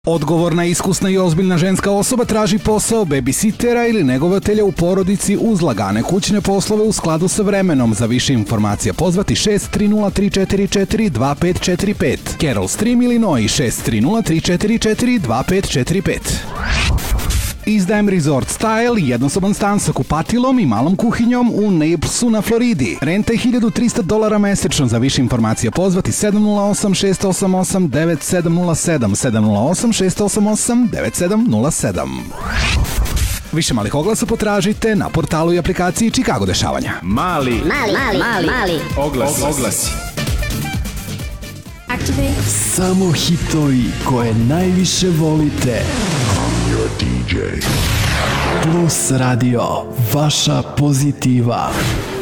Odgovorna, iskusna i ozbiljna ženska osoba traži posao babysitera ili negovatelja u porodici uz lagane kućne poslove u skladu sa vremenom. Za više informacija pozvati 630-344-2545. Carol Stream, Illinois 630-344-2545. Izdajem Resort Style, jednosoban stan sa kupatilom i malom kuhinjom u Naplesu na Floridi. Renta je $1.300 mesečno. Za više informacija pozvati 708-688-9707, 708-688-9707. Više malih oglasa potražite na portalu i aplikaciji Chicago dešavanja. Mali oglasi. Activate. Samo hitovi koje najviše volite. Your DJ. Plus Radio, vaša pozitiva.